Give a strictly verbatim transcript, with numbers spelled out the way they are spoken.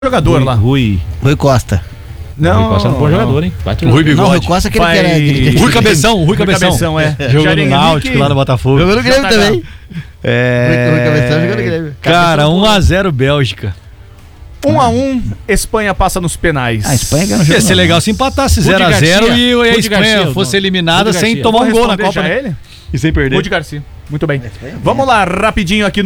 jogador Rui, lá. Rui. Rui Costa. Não, Rui Costa é um bom jogador, hein? Bate O Rui Bigode. Não, Rui Costa aquele Vai- que era... aquele que- Rui Cabeção, Rui Rui Cabeção. Cabeção, é. Jogou Jair no Henrique. Náutico, lá no Botafogo. Jogou no Grêmio Já tá também. Rui, É... Rui Cabeção jogou no Grêmio. Cara, um a zero Bélgica. um a um, Espanha passa nos penais. Ah, a Espanha ganha no jogo. Ia ser não. legal se empatasse Rudy zero a zero Garcia. e a Rudy Espanha Garcia, fosse não. eliminada Rudy sem Garcia. tomar um Vou gol na responder Copa, já né? ele? E sem perder. Rudy Garcia. Muito bem. Vamos lá, rapidinho aqui